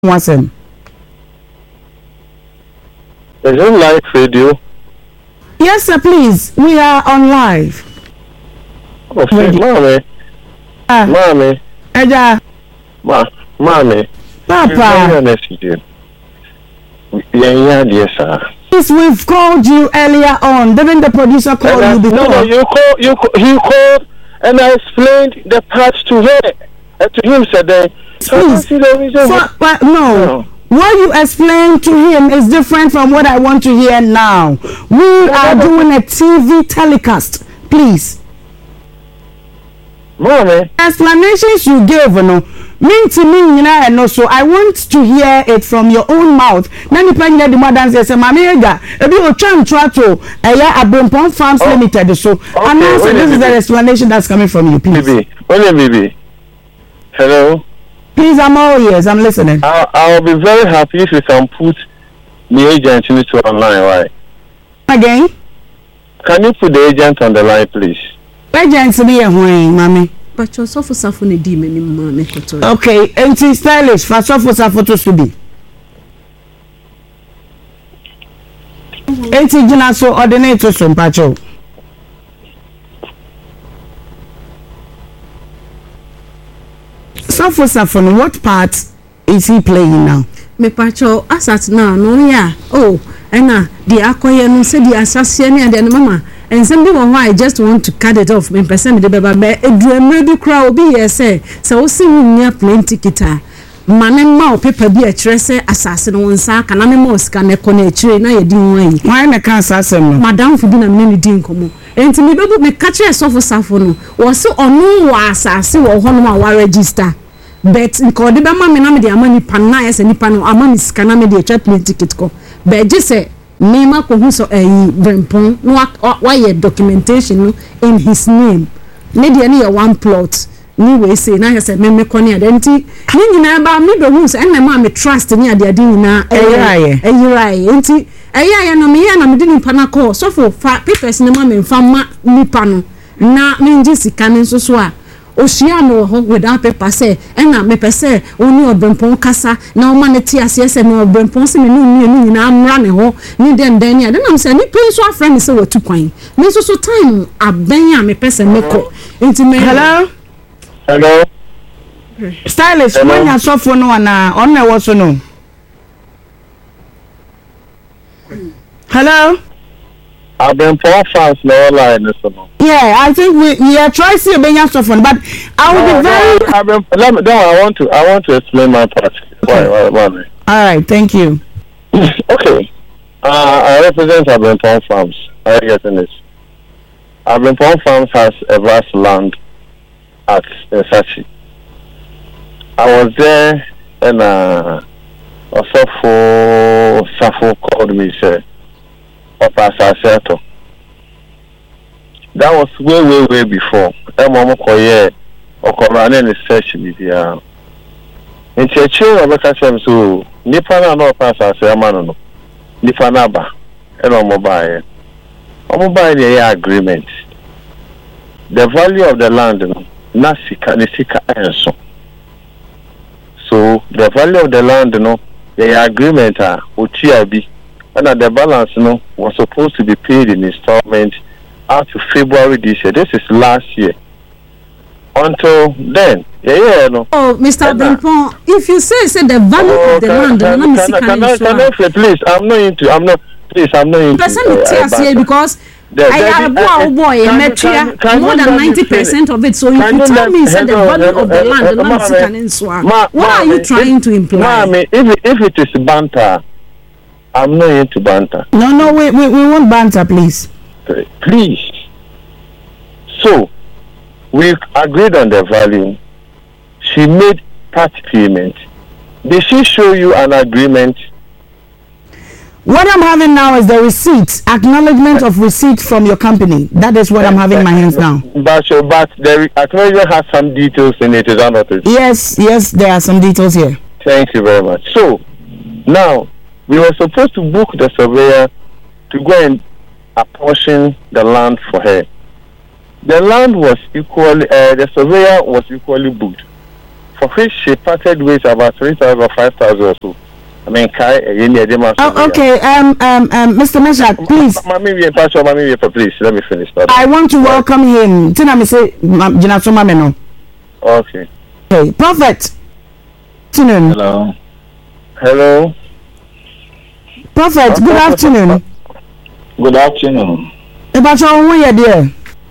Wasn't. Is it live radio? Yes, sir, please. We are on live. Okay, mommy. Mommy. Eja. Mommy. Papa. Very honest with you. Yeah, yes, sir. Yes, we've called you earlier on. Didn't the producer call you before? No, he called and I explained the part to her. To him said that. Please. No. What you explained to him is different from what I want to hear now. We are doing a TV telecast. Please. Mommy. Explanations you gave, no. Mean to me, you know, and also I want to hear it from your own mouth. Then you find that the madam says, "Mamega, if you try to, Abrompon Farms Limited." So, and also this is the explanation that's coming from you, please. Baby. Hello. Please, I'm all ears. I'm listening. I'll be very happy if you can put the agent into online, right? Again? Can you put the agent on the line, please? Agent to be a wing, mommy. But you're so for suffering demon, okay, empty stylish for suffer to be. Empty Jina so ordinate to some pacho. Suffer, what part is he playing now? Me pacho asat now, no ya. Oh, Enna, the Akoyan said the assassin and the mama. And some people why I just want to cut it off. Me person the baby a dream crowd be yes, so see me plenty guitar. Man ma paper be a trace assassin one sack and animals can a connect na ye din way. Why na can assassin? Madam for being a mini din komo. And to me baby me catch a sofa safono was so on no assassin or one register. But because the mama me na me the amani pana yes ni pano amani scanner me the plane ticket ko. But just say Nima Kohuso Brempon, why documentation in his name. Maybe any one plot. Anyway, say now I said, Memmy Conny identity. Nina about me, the rules, and my mammy trust in the Adina. Aye, no me, and I'm doing panaco. So for fat papers in the mammy, Fama Nipano. Na me just cannon so swa. Oceano without paper say, and I may per se, only a Brempon Cassa, no manity as yes, and no Brempon, me, I'm running home, need them then. Then I'm saying, you pay so friend is over 2 coin. Miss so time, a banya me person, Meko. Into me. Hello? Stylish, when you saw for no one, on there was no. Hello? I've been for fans no line this one. Yeah, I think we are trying to be yourself on, but I will be very. I want to explain my part. Why? All right, thank you. Okay, I represent Abempon Farms. Are you getting this? Abempon Farms has a vast land at Sachi. I was there, and Safo called me, said. That was way before. Mama Koye or Koran research media. In Churchill, I so Nipana no pass as a man. Nipanaba and mobile. Mobile agreement. The value of the land, Nasika Enso. So the value of the land, the agreement are UTIB. And the balance, was supposed to be paid in installment out to February this year. This is last year. Until then, no. Oh, Mr. Brempon, if you say the value of the land, please, I'm not into. Person because I have a boy, more than 90% of it. So if you tell me the value of the land, what are you trying to imply? If it is banter. I'm not into banter. No, we won't banter, please. Please. So, we agreed on the value. She made part payment. Did she show you an agreement? What I'm having now is the receipt, acknowledgement of receipt from your company. That is what I'm having in my hands now. But the acknowledgement has some details in it, is that not it? Yes, there are some details here. Thank you very much. So, now, we were supposed to book the surveyor to go and apportion the land for her. The land was equally, the surveyor was equally booked for which she parted with about 3,000 or 5,000 or so. I mean, Kai, okay, Mr. Meshach, please. Please, let me finish that. I want to welcome him. Tina me say, Jinasoma Meno. Okay. Okay, Prophet. Hello. Hello. Prophet, good afternoon. Good afternoon. Pacho, who you there?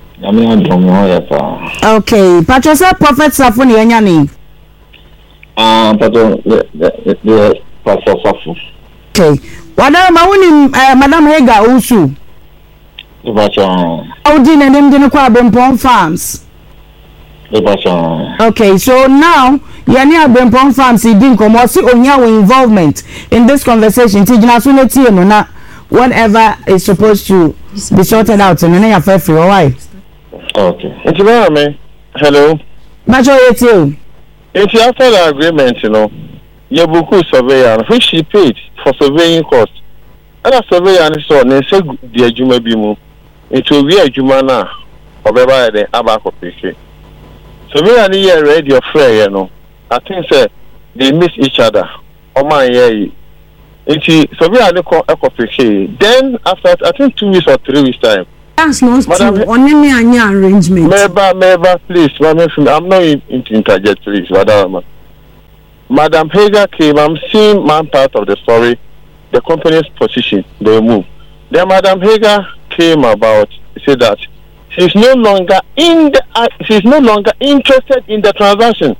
Okay, Pacho, sir, Prophet Safuni Enyani. Pacho, the Pastor Safu. Okay. Wada mawuni Madam Hega Usu. Pacho. Audi na ndine kwa Bempong Farms. Pacho. Okay, so now yani Bempong Farms idin komo si onyawo involvement in this conversation. Ti jina so neti no na whatever is supposed to be sorted out and then you fair free. Why? Okay. Hello. Pacho yeti. If after the agreement, Yabuku surveyor, which she paid for surveying cost. And a surveyor and so they say the Juma Bimu. It will be a Jumana or Beba the Abaco PC. Surveyor and year read your friend, I think they miss each other. Oh my yeah. It's surveyor and Eco PC. Then after I think 2 weeks or 3 weeks time. That's not true. Only me and your arrangement. Meba, please. I'm not into interject, please. Madam Hager came. I'm seeing one part of the story. The company's position, they move. Then Madam Hager came about. Said that she's no longer interested in the transaction.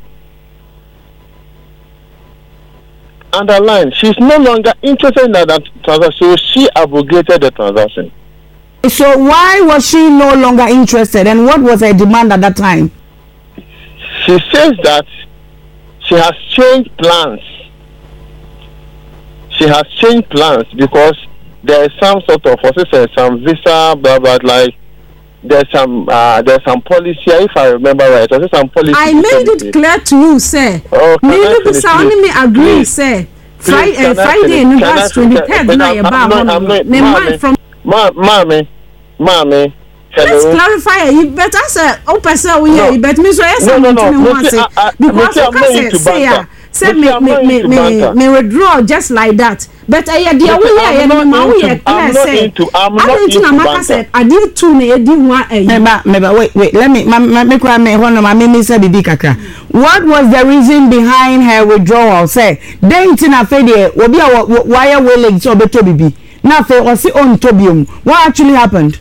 Underline. She's no longer interested in that transaction. So she abrogated the transaction. So why was she no longer interested, and what was her demand at that time? She says that she has changed plans. She has changed plans because there is some sort of some visa, blah blah, like there's some policy. If I remember right, there's some policy. I made it clear to you, sir. Me agree, sir. Friday, no, that's 23rd. Mommy. Let's clarify. You better say, person we here. But me so yes, because you say me withdraw just like that. But I I'm not say I did two wait, let me say bibi kakra. What was the reason behind her withdrawal? Say, then tina fede obi why willing to beto bibi. Now for us on tobium. What actually happened?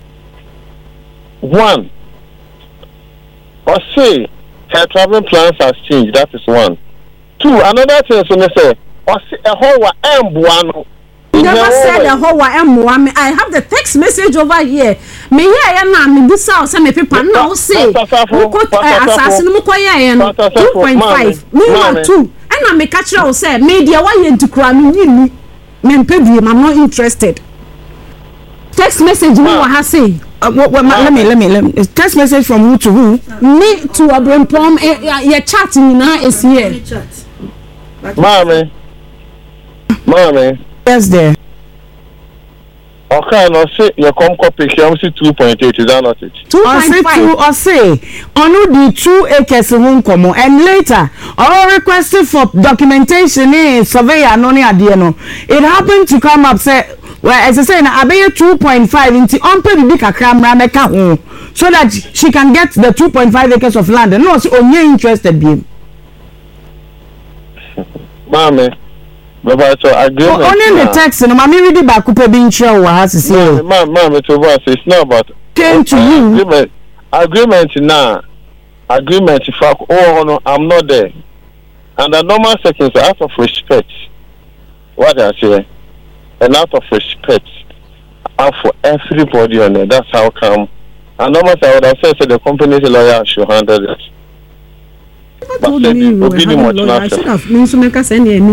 One, or say her travel plans has changed. That is one. Two, another thing. So they say, or say a whole M1. You never said a whole M1. I have the text message over here. Me here na me this house me people now say. Assassin mo koye 2.5. Me 2. And I me catch you say media why you to cry me ni. Me I'm not interested. Text message me what I say. Let me. Text message from who to who? Me to Abraham. Your chatting now is here. Mommy. Yes, there. Okay, no say your copy. I'm see 2.8. Is that not it? 2.5. Or say onu the 2 acres won komo, and later all requested for documentation surveyor no ni ade no. It happened to come up say. Well, as I say, na abeye 2.5 into unpaid bibi kakra mra meka ho, so that she can get the 2.5 acres of land. No, so only interested be. Mommy, but so agreement. Only the text, no, mommy read back up being sure what has to say. Mommy, to what it's not about. Came to you. Agreement now. Agreement. For no, I'm not there. Under normal circumstances, out of respect, what I say. And out of respect for everybody on there, that's how come. And normally I would have said the company's lawyer should handle it. But I should have America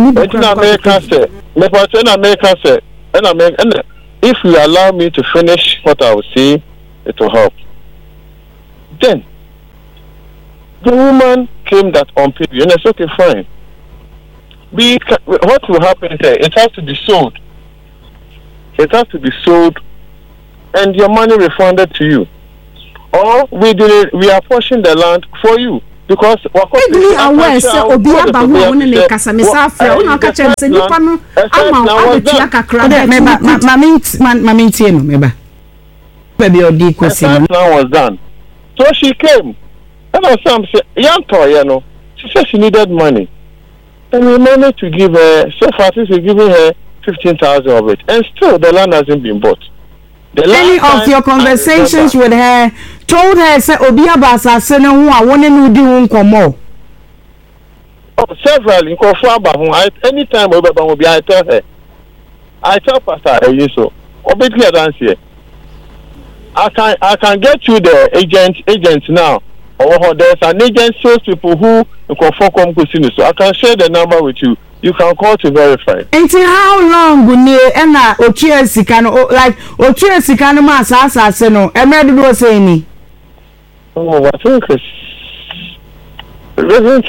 say, if you allow me to finish what I will say, it will help. Then the woman claimed that on paper, and I said, okay, fine. What will happen is it has to be sold. It has to be sold and your money refunded to you. Or we apportion the land for you. because Edly aware say obi aba ho won ne kasa me safia won aka chem say nipa no ama abetua kakra mama tie no meba baby odi kwesi no was done. So she came and some say yanto you know she said she needed money and we managed to give her so far since we giving her 15,000 of it and still the land hasn't been bought. Any of your conversations with her told her say obi abasa se ne ho a woni no di ho nkomo? Several in Kofuaba, anytime I tell her, I tell Pastor Eyiso, obviously I don't see. I can get you the agent now. Or there's an agent sales people who come casino, so I can share the number with you. You can call to verify. Until how long will you ena otua sika no like otua sika no ma asase no e me do say ni? Oh, I think it's getting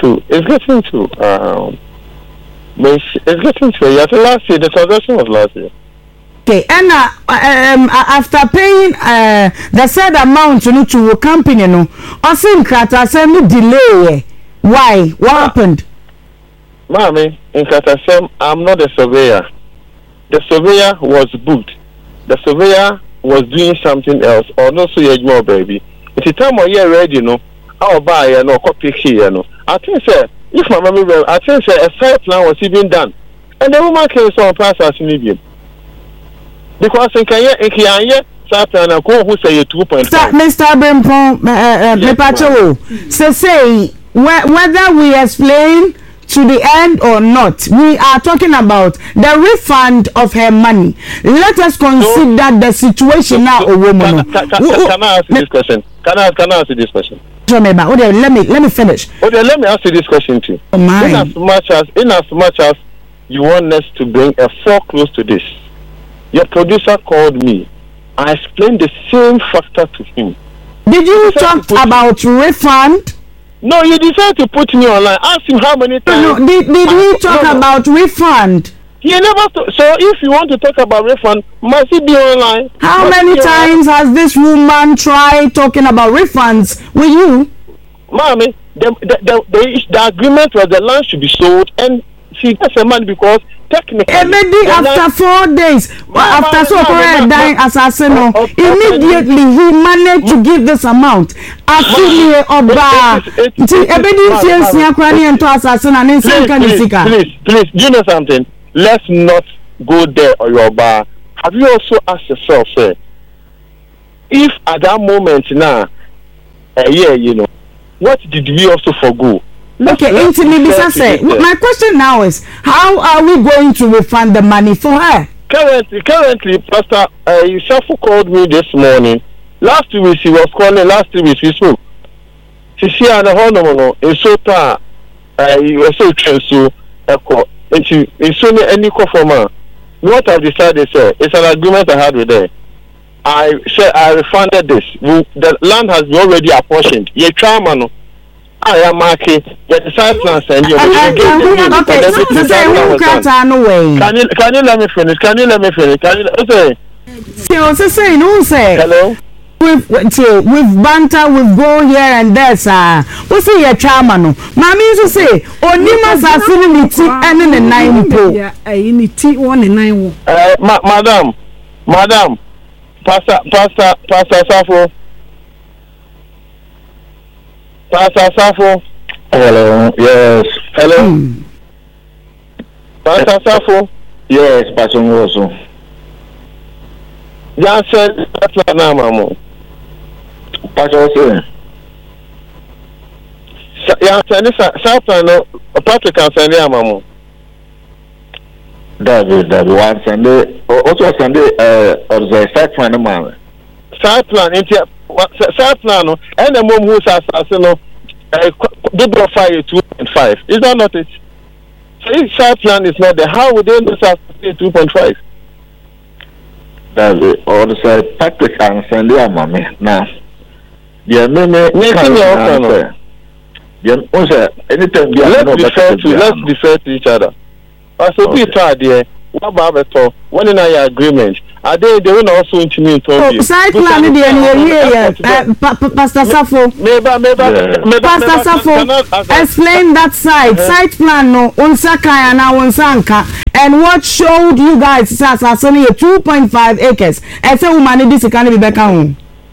to yeah, last year the transaction was last year. Okay, and after paying the said amount to company no osin krata say me delay. Why? What happened? Mommy, in Katasem, I'm not a surveyor. The surveyor was booked. The surveyor was doing something else, or not so yet more baby. At the time of year ready, I'll buy copy here, I think, sir, if my memory well, I think, sir, a site plan was even done. And the woman came on pass as medium. Because in Kenya, site plan, I go who say 2.5. Mr. Bempacho, so say, whether we explain to the end or not, we are talking about the refund of her money. Let us consider the situation now. Can I ask you this question? Can I ask you this question? Let me finish. Okay, let me ask you this question too. Oh my. In as much as you want us to bring a foreclose to this, your producer called me. I explained the same factor to him. Did you talk about refund? No, you decided to put me online. Ask him how many times. No, did we talk about refund? He never. So if you want to talk about refund, must it be online? How many times has this woman tried talking about refunds with you? Mommy, the agreement was the land should be sold and she gets the money because technically. After 4 days, after so dying assassin, immediately he managed to give this amount. Please, do you know something? Let's not go there or your bar. Have you also asked yourself, sir, if at that moment now, what did we also forgo? Okay, my question now is, how are we going to refund the money for her? Currently, Pastor Yusafu called me this morning. Last 2 weeks he was calling. Last 2 weeks we spoke. She said, "No, it's so far. You were so so echo. And she is so any conformer. What I've decided, sir, it's an agreement I had with her. I said I refunded this. The land has been already apportioned. Ye trauma. I am marking the site plans and you. Can you let me finish? Can you say? Hello. We've banter, we've go here and there, sir. What's your charm? Mammy used to say, Onimas are sitting in tea and in the 9 po. In the tea 1 and 9. Madam, Pastor Safo. Pastor Safo. Hello. Yes. Hello. Pastor Safo. Yes, Pastor Ngoso. Jansen, that's not Mamo. Pastor Osen. Jansen, Patrick and Sandy Mamo. David, one Sunday. Also Sunday, or the site plan, man. Site plan, site plan, and the mom who's assassin, they brought fire 2.5. Is that not it? So if site plan is not there, how would they know 2.5? That's it. Or the Patrick and Sandy Mammy. Now, anytime let's defer to each other. So be tried there. What about one in our agreement? Ade they will also intimi to you. Side plan the Pastor Safo. Pastor Safo, explain that side plan no unsaka and unsanka, and what showed you guys is only 2.5 acres. And so woman this can be back home.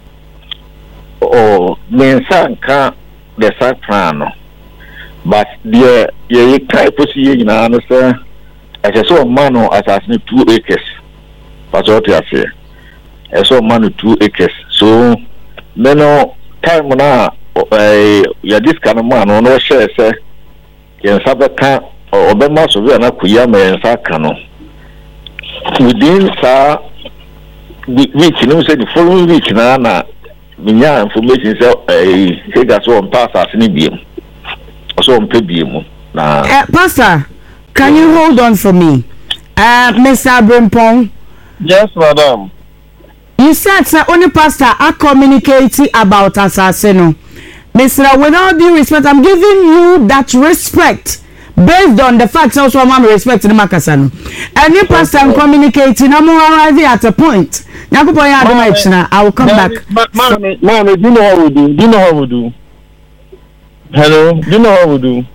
Oh, mensanka the side plan no. But the ye type of see in answer as I saw man assassin 2 acres. That's what I say. I saw man 2 acres. So no time now ya this kind of man no share say yen sabaka obema so we na kuya me nsaka no within sa week no say the following week na minya information say figure so on pass as ni biem so on pay biem na pastor, can you hold on for me? Mr. Abrempong. Yes, madam. You said sir only pastor are communicating about Asaseno. Mr. With all due respect, I'm giving you that respect based on the facts also I'm respecting the Makasano. Any pastor I'm communicating, I'm arriving at a point. I will come back. Mommy, do you know how we do? Hello, do you know how we do?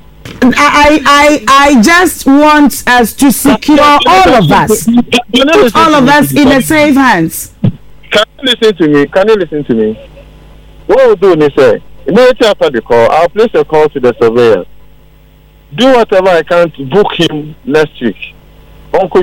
I just want us to secure all of us. Put all of us in the safe hands. Can you listen to me? What we'll do is say, immediately after the call, I'll place a call to the surveyor. Do whatever I can to book him next week. Uncle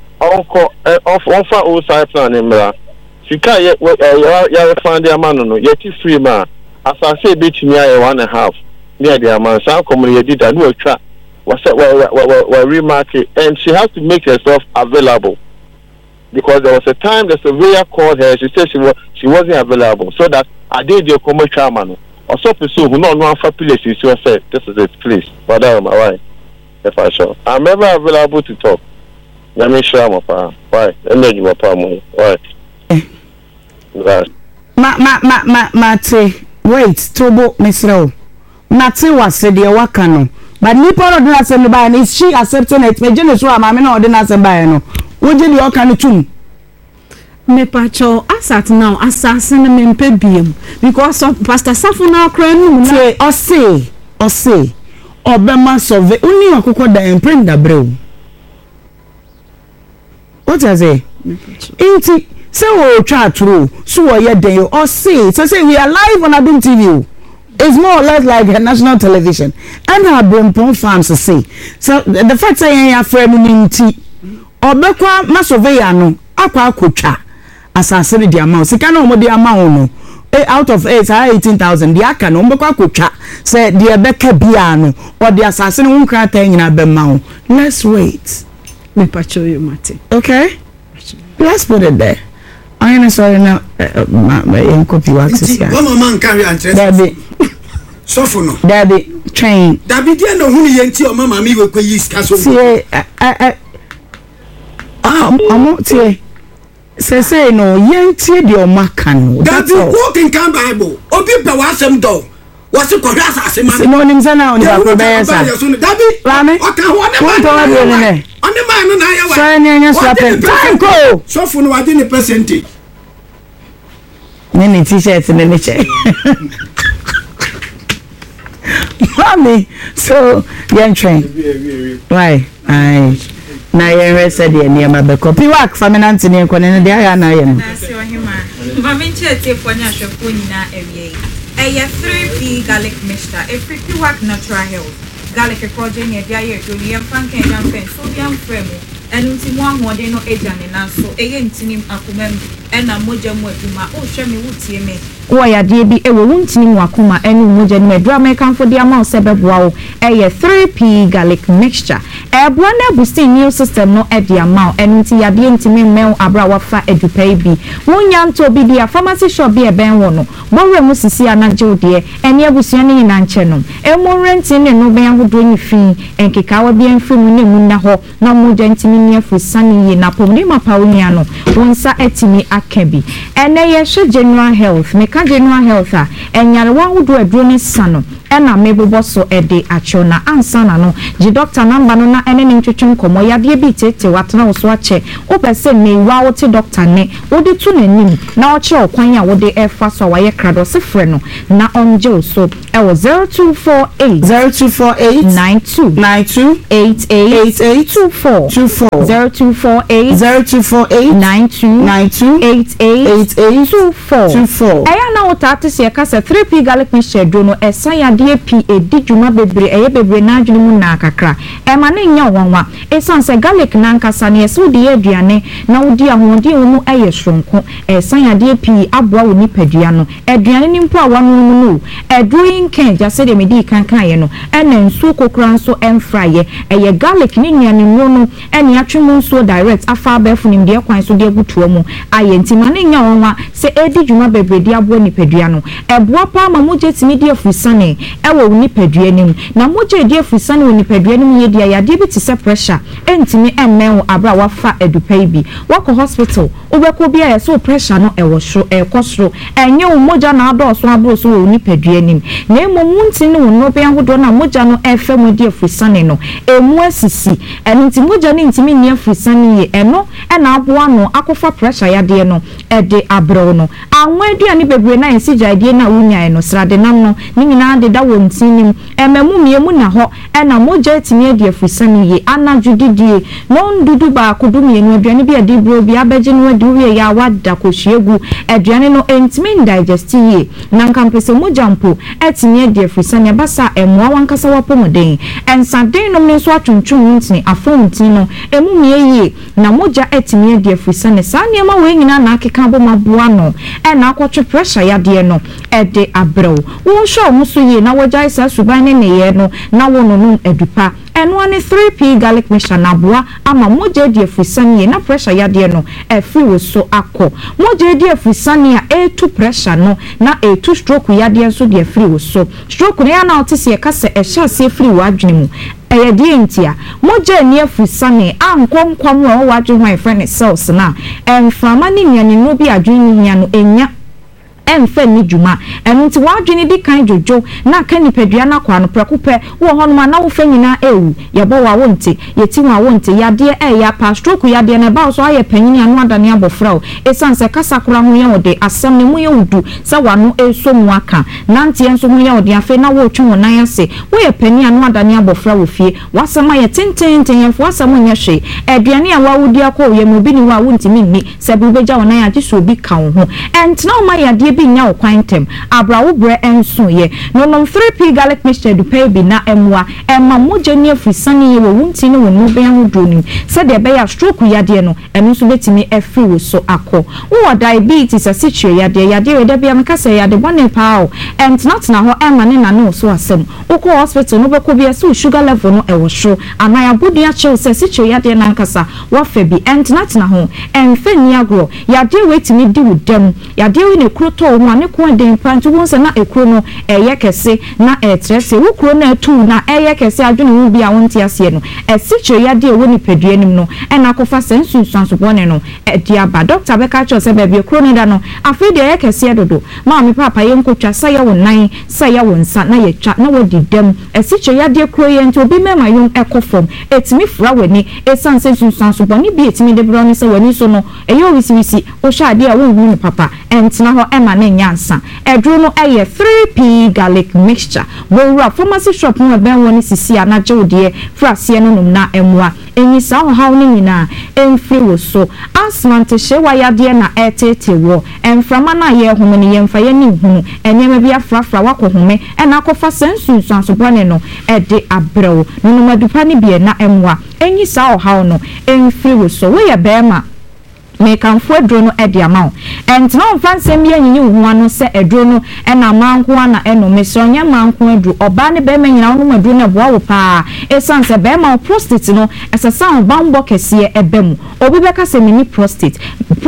old side plan in Mera. Sika ya find the man no yet free man. As I say, bitch me 1.5. Near the man, some community did a new trap. Was remarket, and she has to make herself available. Because there was a time the surveyor called her, she said she wasn't available. So that I did the commercial man. Also pursue who not one for places, so I said, this is it, please. But why? If I show. I'm never available to talk. Let me show my power. Why? And then you are power. Why? Right. Mate, wait, Tobo, Miss Rowe. Mate was said the Wakano. But Nippon or not send by, and is she accepting it? My generous ram, I mean, or didn't send by no. Would you do kind of tune? Me pacho asat now assassin me mpebiem because of Pastor Safo now crying say or say obema survey only akoko da imprint da brew. What I say? Inti say we chat through so we dey or say we are live on Adum TV. It's more or less like a national television. And our Brempong fans say so the fact say ya frame ninti obekwa ma surveyor no akwa akotwa asasiri the amount sika na omo the amount no out of 18,000 the aka no mbekwa akotwa say the ebeka bia no or the asasiri unkra tan nyina bema. Let's wait. Me pacho you mate. Okay, let's put it there. I am sorry now my copy wax here. One man carry and Daddy Sofono Daddy train Daddy dia no hunu yenti o mama mi we kweyi ska so I'm tie say no yenti de o maka no that's all. Walking can Bible obi pe wa asem do was kwahwa asase man no nim say na on the probesa Daddy Rami o kan ho ne man on the man na ya wa say nya swap time go Sofono wa de ne percentage ni t-shirt ni ni che Mommy, so young train. Why? Na yen said the near my back. Piwak family Anthony and Conan de Ayana. Mami chete ponya shopuni na area. A 3P garlic mixture, a free piwak natural health. Garlic project near Dia Julian Frank and Jampen, sodium frame, and Untimwa Modeno agent and so a intinim acumem and a mojam weduma. Oh, show me would me. Why a DB a wuntin wakuma and mujan me drama come for the amount sebeb wow a 3P garlic mixture. A bwana boosting new system no at the amount and until ya be intimate male abrawa fa edupay be. One yan to be the pharmacy shop be a ben wono. More musisi anajo dear and ya busiani in anchenom. A more renting and no ben would doing fee and kikawa be and free muna ho no more gentleman for sunny in a pomima pauliano. One sa etimi akebi. And a yesha general health make yɛka general health a ɛnyarewa ahodoɔ aduro ne sa no ɛna mebobɔ so ɛde akyɛw na ansa na no gye doctor namba no na ɛne ne ntwetwe nkɔmmɔ yadeɛ bi tete watena wo so akyɛ wopɛ sɛ mmewa wote doctor ne wode to n'anim na ɔkyerɛ ɔkwan a wode ɛfa so a wayɛ krado se frɛ no na ɔngye wo so ɛwɔ 0248 92 88 24 0248 92 88 24 ɛyɛ na wotate sɛ yɛka sɛ 3p garlic mixture aduro no ɛsa yadeɛ pi ɛdi dwuma bebree ɛyɛ bebree na adwene mu na kakra ɛma ne nya wanwa ɛsan sɛ garlic na nkasa ne ɛsɛ wode yɛ aduane na wodi ahoɔden wo mu ɛyɛ soronko ɛsa yadeɛ pi aboa wo nipadua no aduane ne mpo a wano mu no aduro yi nkan gya sɛ deɛ medi kankan yɛ no ɛna nsuo kokora nso ɛmfrayɛ ɛyɛ garlic ne nnuane mu no ɛne atwe mu nsuo direct afa abɛfo nim deɛ kwan so deɛ butuo mu ayɛ nti ma ne nya wanwa sɛ ɛdi dwuma bebree de aboa nipadua no ɛboa pa ma mogye timi de afusane ɛwɔ nipadua nim na mogye de afusane wɔ nipadua nim yɛ dia yade bi te sɛ pressure ɛntimi ɛmmɛn wo abra wafa adupai bi wakɔ hospital wobɛkɔ bi a yɛ pressure no ɛwɔ so ɛkɔ soro ɛnyɛ wo mogya na adɔɔso abro so wɔ nipadua nim na mmom wonti ne wo no bɛn ahodoɔ na mogya no ɛfɛ mu de afusane no emu asisi ɛno nti mogya ne ntimi ne afusane yɛ ɛno ɛna aboa no akɔfa pressure yadeɛ no ɛde abrɛw no anwa aduane bebree na yɛsi gyadeɛ na wonyae no srade nam no ne nyinaa de da wɔ ntinim ɛmamu miemu na hɔ ɛna mogya timi adi afusane yɛ anadwo didie no ndudu baako du mienu aduane bi adi bro bi abɛgye no adi wie ya wada kɔhyiegu aduane no entimi indigest yɛ na nkampese mogya mpo ɛtimi adi afusane basa ɛmoa wankasa wapɔmɔden ɛnsaden nom ne nso atwuntwum ntini afɔntin no emu mieye na mogya ɛtimi adi afusane saa nneɛma wɔ nyinaa na akeka bɔ maboa no ɛna akɔtwe pressure yadeɛ no ɛde abrɛw wo hwɛ wo so yie na wɔgyae saa suban ne neyɛ no na wo no no adupa ɛno ane 3p garlic mixture na aboa ama mogya di afusane na pressure yadeɛ no ɛfiri wo so akɔ mogya di afusane a ɛtu pressure no na ɛtu stroke yadeɛ nso de afiri wo so stroke ne ya na ɔte sɛ yɛka sɛ ɛhyɛ ase afiri wo adwene mu ɛyɛ die ntia mogya ni afusane ankɔnkɔm a ɔwɔ adwene ho ɛfrɛ ne cells na ɛmframa ne nnuane no bi adwene ne hia no ɛnya ɛmfɛ ni dwuma ɛno nti wadwene di kan dwodwo na ka nipadua na kwa no prɛko pɛ wo hɔ no na wo fɛ nyina ewu yɛbɔ wa wonte yɛti wa wonte yadeɛ ɛyɛ pa stroke yadeɛ na ba so ayɛ panyin anu adane abɔfra o esan sɛ kasa kora ho yɛ wode asɛm ne mu yɛ wudu sɛ wano eso mu aka nanteɛ nso ho yɛ wode afɛ na wo twe wo nan ase wo yɛ panyin anu adane abɔfra wo fie wasɛm ayɛ tententen yɛfo asɛm nyɛ hwe aduane a wawudi akɔ yɛ mu bi ni wa wontimi nni sɛ bi begya wo nan agye so bi ka wo ho ɛntena wo ma yadeɛ bi nya wo kwantem abrawo bre enso ye no 3p garlic mixture du pay bi na emwa emma mogya ni afusane ye wo wunti ne wo no be ahodo ni se de be ya stroke yade no eno so betimi afri wo so akọ wo diabetes asichire yade we de bia meka se yade bone pao entna ho emma ne na no so asem ukọ hospital no be ko bia se sugar level no ewo so anaya bodi a chew se asichire yade na nkasa wo fa bi entna ho emfa ni agro yade we timi di wo dem yade we ne kroto wo ane ko den pantu won se na ekro no eye kese na etrese wo kro na atu na eye kese adwene wo bia wonte ase no asichire yade wo ni padua nim no ena kofa sensu sanso bone no diaba doctor be ka cho se ba bia kro no da no afi de eye kese dodo ma me papa ye nkotwa sa ye wo nan sa ye wo nsa na ye twa na wo di dem asichire yade kro ye nti obi mema yom ekofom etimi fra weni esan sensu sanso bone bi etimi de bro no se wani so no eye owisi wo sha ade a wo wu ni papa entna ho ema na nyansa edru no eye 3p garlic mixture wo ra pharmacy shop no ben woni sisi anaje odie frase no num na emwa enyi sa ho haw ni nyina emfiri wo so asmante hyewa yade na etete wo emframa na ye homo ne yemfa ye ni hunu enyema bia frafra wakohome ena akofa sensu sanso bone no ede abrewo no madupa ni bia na emwa enyi sa ho haw no emfiri wo so we ye bema me kan fo adro no e dia ma entna onfansem ye nyi wo ano se adro no e na manko na eno mesonya manko adro oba ne be manyina wo adro na boa wo pa esan se be ma prostate no esesa on bambo kese e be mu obi be ka se mini prostate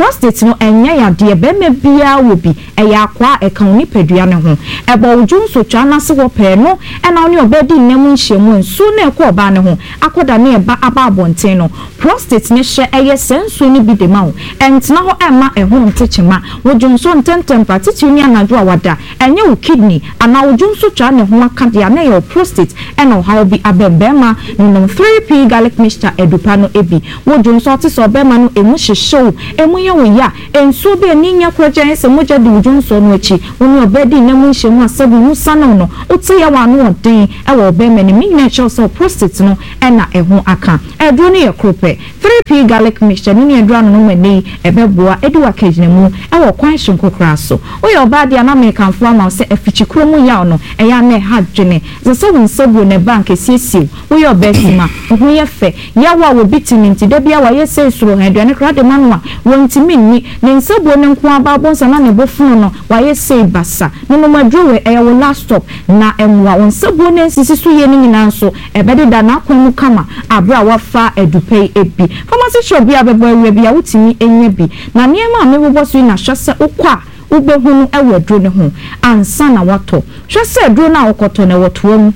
no enya ya de be me bia wo bi e ya kwa e kan ni padua ne ho e bo wujun so twa na se wo pe no e na oni obedi nnem nhyiemu nsu na e ko oba ne ho akoda ne e ba aba abonten no prostate ne hye eye sensu ni bi de ma wo entna ho ema eho ntechema wodwonso ntentempa tituni anadwo awada enye wo kidney ana wodwonso twa ne ho aka dia na your prostate eno how be abembema no 3p garlic mixture edupa no ebi wodwonso tese obema no emu hyehyew emu ye wo ya enso be ninya kroje se moja di wodwonso no achi woni obedi na mu hyemu asabu musa no ote ya wa no odin ewo obema ni minya show so prostate no ena eho aka edro ne ye krope 3p garlic mixture ni edro no mani ebeboa eduwa kejinemu ewo kwan shinkokra so oye obadi ana mekanfo ama se afichikro mu ya no eya na hadwene ze so wonsabu ne bank esiesie oye obesima ohu ye fe ya wa wo bitimi nti da bia wa ye se suro hedwane kra de manwa wontimi ni ne nsabu ne nko aba bonsa na ne bofunu no wa ye se basa no no madrowe eya wo last stop na emwa wonsabu ne nsisi so ye ni nyina so ebede da na akwan kama abra wafa edupei ebi pharmacy shop bia bebo awie bia wotimi enye bi na niema mebebo so na hwese ukwa ubehunu ewadro ne ho ansa na wato hwese dro na okoto ne wotoam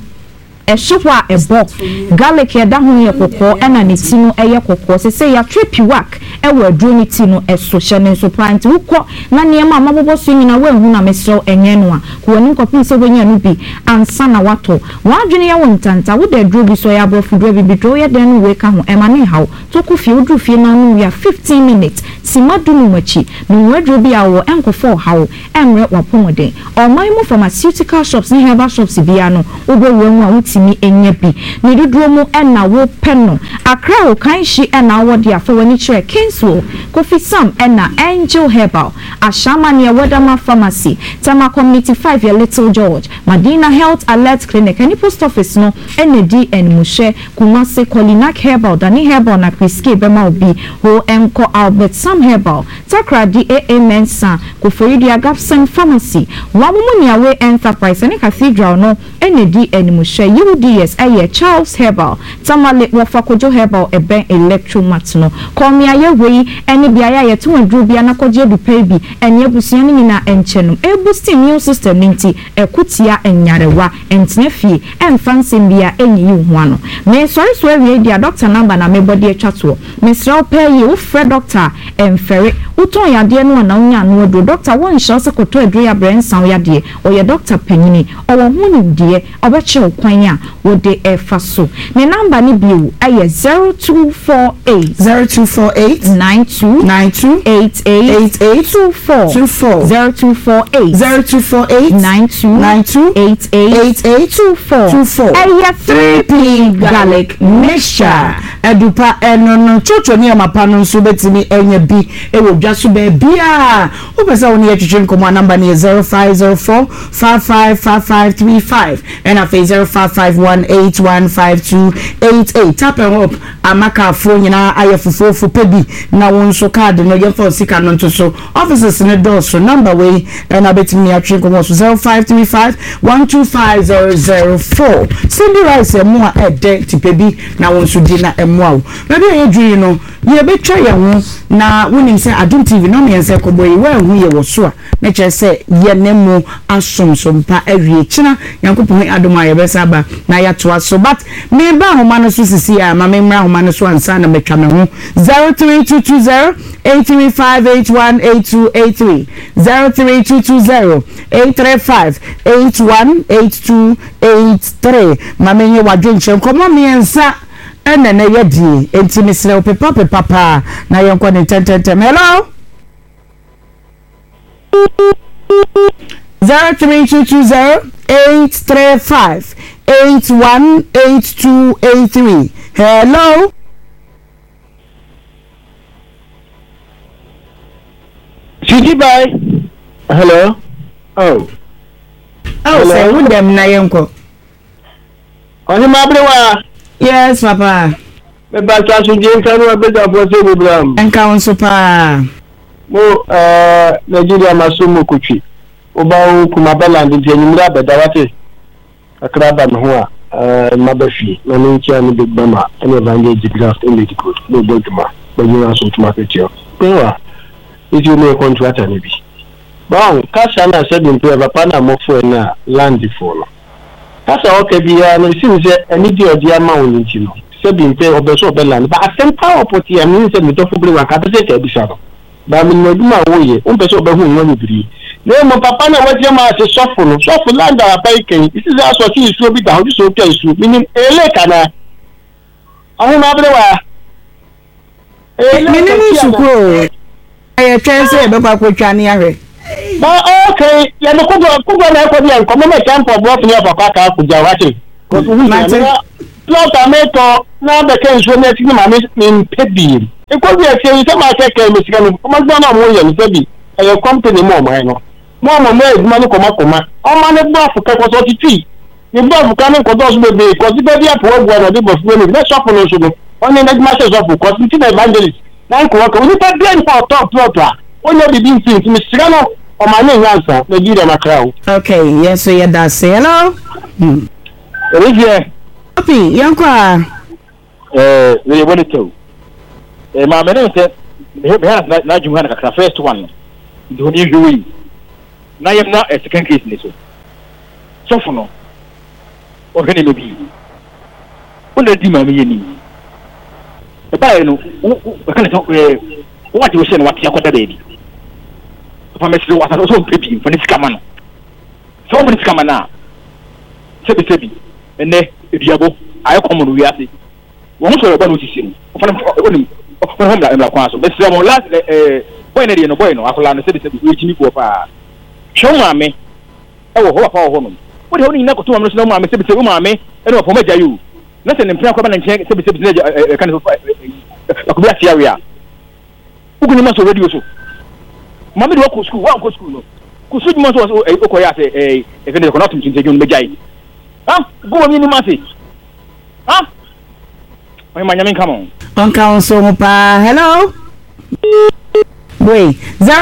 ehwa ebo garlic ya da ho ye kokko ena ne ti no eye kokko se ya trepiwak ewadro ne ti no eso hye ne so plant ukọ na niema mabebo so nyina wanhu na mesro enye no a ko ni kopin se wonya no bi ansa na wato wadwene ya wontanta wo da dro bi so ya brofu dro bi dro ye den we ka ho emane hawo to ko fie udru fie na no ya 15 minutes simadunu machi no wadro bi awo enkofo hawo enre wapomoden oman mu pharmaceutical shops ni herbal shops bia no obewu a wotimi enye bi ne dudro mu ena wo peno akra wo kanshi ena wo dia fa wani chere Kingswell Kofi Sam ena Angel Herbal Ashamania Wadama Pharmacy Tama Community 5 ya Little George Madina Health Alert Clinic any post office no ND and Mushe Kumase Kolinak Herbal Dani Herbal na Kriske Bema Obi ho enko Albert Sam Herbal Takra DAA Mensa Koforidia Gapson Pharmacy Wamumuni Awe Enterprise any Cathedral no ND and Mushe UDS aye Charles Herbal Tamale Wafakojo Herbal Eben Electromat no call me aye we any biaya ye to adru bia na koje du pebi enye busuan nyina enchenum e boost immune system nti ekutia enyarewa entnefie emfansem bia enyi hu ano me sorry so we dia doctor number na me body atwato me sraw pay you free doctor emfere uton yade no na unya no do doctor won show se koto adru ya brain san yade o ye doctor panyini o wo hu ni de obeche okwan a wo de efa so me number ni biu aye 0248 92 88 Aya 3p garlic mixture edupa enono chocho ni amapano nso betimi enye bi ewo dwaso be bia opesa woni etwetwe nkomo number ni 0504 555535 and afa 0551815288 tap and up amaka fo nyina ayefofofo pebi na wonso card no ye for sika no nto so offices ne doso number we and abetimi atwe nkomo so 0535125004 Cindy Rice emu a ede tipebi na wonso di na emu awo maybe ye dwi no ye betwa ye ho na wonim se Adum TV no me nse koboyi we hu ye wo so a na che se ye nemu asomsompa awie kina yankopon Adum aye besa ba na ya to aso but me ba homa no so sisi a ma me mra homa no so ansa na metwa me ho 03220 835818283 03220 835818283 mama nye wadwenche nkomo miensa ene na yedi enti misle opepa pa na yenkwa ne tententem hello 03220 835818283 hello Chiji bye. Hello. Oh, say who them na yenko? Oni mabrewa. Yes, papa. Me ba twa so je nkanu abeda bo se bibram. Enka won so pa. Mo Nigeria masumu kutwi. Oba kuma bala ndi je nyimra abeda wate. Akra ba me ho a mabafi na no ntia ni big mama ene evangelical graft in the good. No boltuma. Bo nyina so tuma petio. Pewa. If you make contract and be. Bon, kasha na said in to papa na mofo na land for no. Kasha okay bia no seems any day the amount you know. Said in pay obeso be land, but asem power poti am mean say me to fubri wa ka te te bi sha no. ba mi no duma wo ye o pese obehu nwa bibiri na mo papa na waje ma se sofo no sofo landa apa iken isi za so ti isu obi da ho so twa isu minim ele kana ahun na bere wa minim isu ko aye twense be pa ko twa ni ahwe ba okay ya no ko na ko bi nko mo me sample bo fini papa ka ku ja wate ko hu na plot ameto na be ken so na ti ma me pebi e ko bi e se ma se ke mi sika no ko ma gba na mo ye mi pebi e company mo no mo mo eduma ni koma o ma ne gba afuka ko so titi ni gba afuka ni ko do so bebe ko ti be dia po egwa no de bo fu ni na shop no so no oni na gba se so fu ko ti na evangelist na ko ko ni pa bien for top plot a o no bi bin tin mi sika no o ma ne nyansa na gi na kra o. Okay, yes, so yeah, that's it. Hello. Olivier. Papi, yankwa. We want to. Ma me no se me na jumha na kakra first one. Do ni juwi. Na yam na second case ni so for no o gani no bi o le di ma me yeni e ba no o kan to what you say no what yakoda baby papa me say what so baby for ni skama no so for ni skama na sebi ene ediabo ayi komo no wiase won so ba no sisi no o fa no o kwa so be say mo last boy no akola no sebi we chini ko pa show mame e wo ho papa ho no wo de ho ni na ko to mame so mame sebi mame e no poma jayu na se ne mpia kwa ba na nchen sebi kan so akubia tiawia uguni ma so radio so mame de ko school no ku su mo so o ko ya se e kan ko na tum chin teju no bejai go mi ni ma se oi ma nyamin come on council mo pa hello wait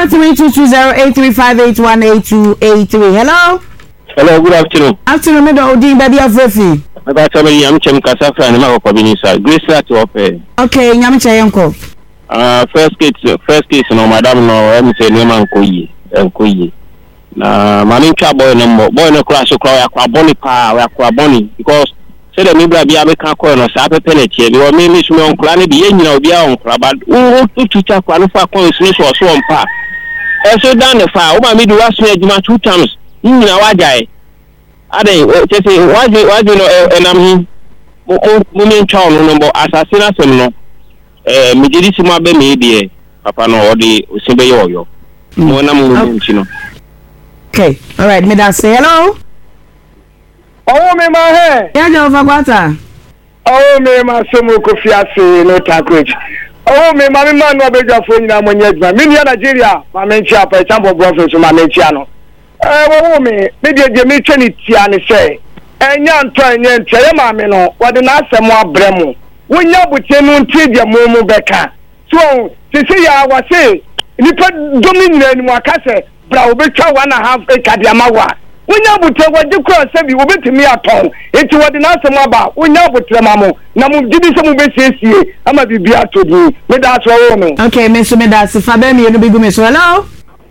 03220835818283 hello good afternoon me do odin baby afrefi ba ta me yam chem kasa fra ni ma ko bi ni sa grace at ope okay nyam che yenko first case no madam no em say ni man ko yi na mami twa boy no crash ya kwa boni pa ya kwa boni because say the mebra bia be kan ko no sa pepe na tie bi o me mi sumo onkra ne bi yenyina obi a onkra ba o tucha kwa no fa ko sini so ompa so down the far o ma mi do aso ejuma 2 times nyina wajai ade say why no enam hi mo me twa no bo assassin asem no me jidi sima be me die papa no odi osimbe yoyo mo na mo nti no. Okay, all right, me that say hello. Oh me ma he. Ya jo fakwata. Oh me ma somo kofi ase no takwich. Oh me ma no abeja fo nyina mo nyedma. Me nia Nigeria, ma me nchi apa chambo brofo so ma me nchi ano. Oh me de me twani tia ne se. Enya nto enya ntia ma me no, wode na asemo abremu. Wonya butie no ntie de mo beka. So, sisi ya wase nipa dominion ni wakase bra obetwa 1.5 acre de amawa. Wonya butie wode kro se bi obetimi aton. Enti wode na asemo aba, wonya butie mamo na mu gidi se mu besiesie ama bibia todi. Me da so wo no. Okay, me so me da se fa be me no bigu me so hello.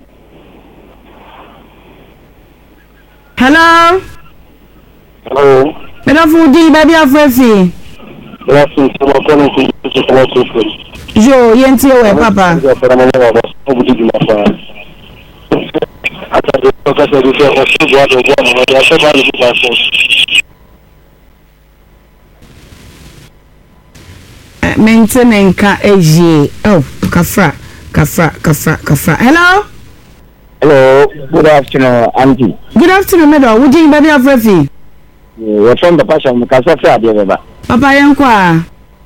Hello. Me da fu di baby afrefi. Gracias, como con yo yenti we papa. Maintenance ka eji. Oh, kafra. Hello. Hello, good afternoon, Auntie. Good afternoon, Medo. Would you baby afrefi? We're from the passion Kasa Baba. Papa yankwa.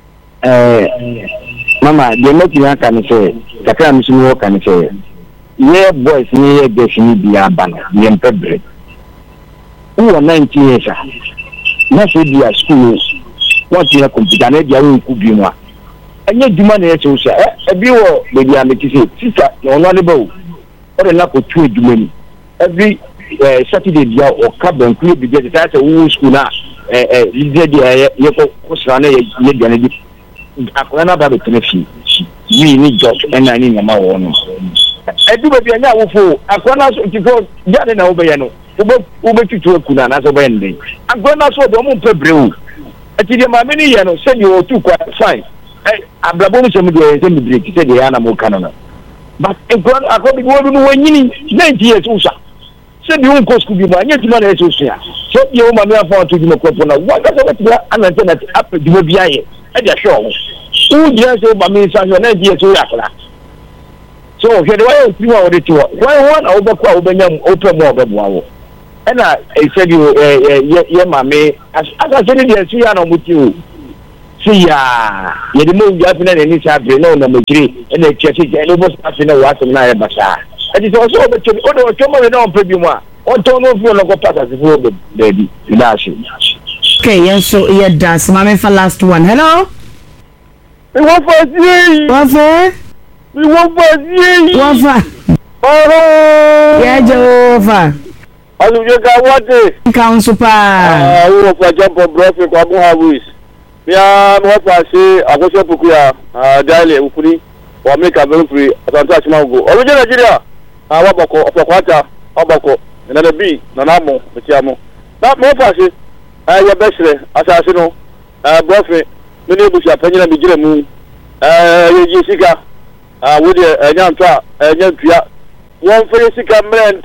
Mama, they make you can say, Kakra Missimo can say, yeah, boys near Destiny be a banner, the Emperor. Who are 90 years? Not be a school. What you have completed, you could be one. And yet, demand a social. A viewer, maybe I'm to say, sister, no, not about. Or a lack of 2 money. Every Saturday, dia or cabin club, because that's a woo school now. Akwana ba betrefi we need job and I need my own. Everybody na wo fo akwana so tifo jade na wo be ye no wo be tutu akuna na so be ndin akwana so do mo pebreu ati de ma me ni ye no se de o tu kwa fine ablabo no se mu de se mi break se de ya na mo kana no but according to what you 90 years usa said you won't go school be yet man is so so you ma me afford to the crop na what that an internet app the be aye e dey show who just say ba me say 90 years so yakla so here the way you want it to why one obekwa obenyam open more obeboawo and I said you ma me as I said the see na muti o see ya ye the mo ya fina ni sa bre na na mejiri and the church and no boss na wa so na e basa it is also o do chomo na on pebi mu a on to no fu no go pass as fu baby okay yes so yeah that's mama for last one hello we want for oh yeah Jehovah alu je ka wate council pa we want for jump on brother kwa bu havis bia no fa se akoso pokuya daile ukuri wa make a very free atanta chimago original Nigeria wabako ofakwata wabako na na bi na namo metiamo na mo fa se ya besre asase no brother me ne busia panyina mi gire mu ye sika wo de nyantwa nyantua won fere sika mren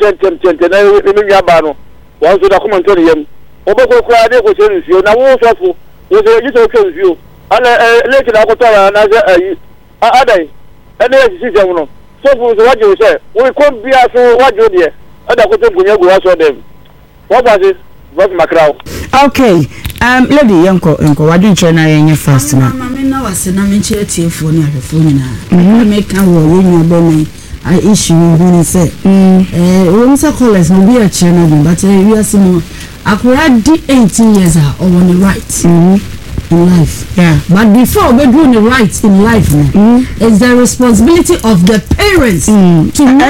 10 na mi nwa ba no won so da kuma ntoni yam obeko kura de ko se nsuo na wo sofo wo se yi to ke nsuo ana leki na akotara na se ayi adai ene sisi jam no sofo so waje se wo ko bia so waje de ada ko to gunya go waso dem wo ba se boss makrao okay lady yanko wadu nche na yenye fast na mama na wase na me nche tiefo ni ahwefo nyina make wo yenyo bomi I issue when say when say callers no be a channel but we are some akura di 18 years or on the right in life but before we do the right in life it's the responsibility of the parents to make